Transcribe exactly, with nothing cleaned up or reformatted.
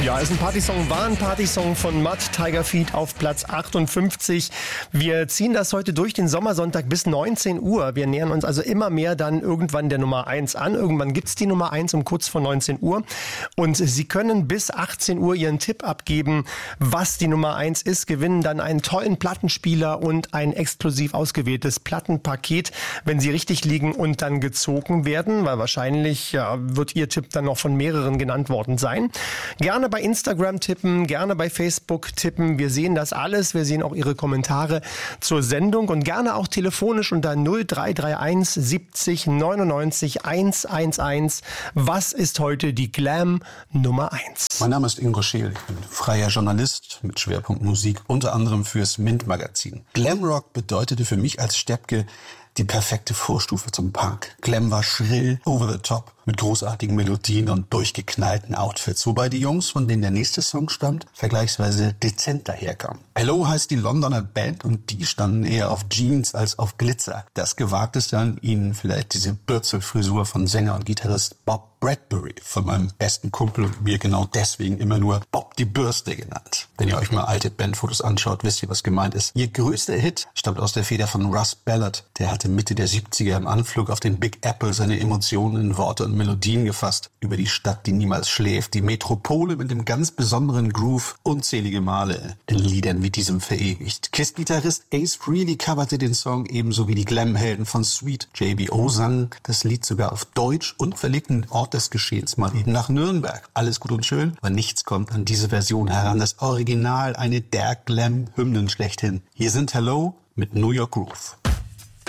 Ja, ist ein Partysong, war ein Partysong von Mud, Tiger Feet auf Platz achtundfünfzig. Wir ziehen das heute durch den Sommersonntag bis neunzehn Uhr. Wir nähern uns also immer mehr dann irgendwann der Nummer eins an. Irgendwann gibt's die Nummer eins um kurz vor neunzehn Uhr. Und Sie können bis achtzehn Uhr Ihren Tipp abgeben, was die Nummer eins ist, gewinnen dann einen tollen Plattenspieler und ein exklusiv ausgewähltes Plattenpaket, wenn Sie richtig liegen und dann gezogen werden, weil wahrscheinlich ja, wird Ihr Tipp dann noch von mehreren genannt worden sein. Gerne bei Instagram tippen, gerne bei Facebook tippen. Wir sehen das alles. Wir sehen auch Ihre Kommentare zur Sendung und gerne auch telefonisch unter null drei drei eins siebzig neunundneunzig hundertelf. Was ist heute die Glam Nummer eins? Mein Name ist Ingo Scheel. Ich bin freier Journalist mit Schwerpunkt Musik, unter anderem fürs Mint-Magazin. Glamrock bedeutete für mich als Steppke die perfekte Vorstufe zum Punk. Glam war schrill, over the top, mit großartigen Melodien und durchgeknallten Outfits. Wobei die Jungs, von denen der nächste Song stammt, vergleichsweise dezent daherkamen. Hello heißt die Londoner Band und die standen eher auf Jeans als auf Glitzer. Das Gewagteste an ihnen vielleicht diese Bürzelfrisur von Sänger und Gitarrist Bob Bradbury, von meinem besten Kumpel und mir genau deswegen immer nur Bob die Bürste genannt. Wenn ihr euch mal alte Bandfotos anschaut, wisst ihr, was gemeint ist. Ihr größter Hit stammt aus der Feder von Russ Ballard. Der hatte Mitte der siebziger im Anflug auf den Big Apple seine Emotionen in Worte und Melodien gefasst. Über die Stadt, die niemals schläft, die Metropole mit dem ganz besonderen Groove, unzählige Male in Liedern wie diesem verewigt. Kiss-Gitarrist Ace Frehley coverte den Song ebenso wie die Glam-Helden von Sweet. J B O sang das Lied sogar auf Deutsch und verlegten den Ort des Geschehens mal eben nach Nürnberg. Alles gut und schön, aber nichts kommt an diese Version heran. Das Original, eine der Glam-Hymnen schlechthin. Hier sind Hello mit New York Groove.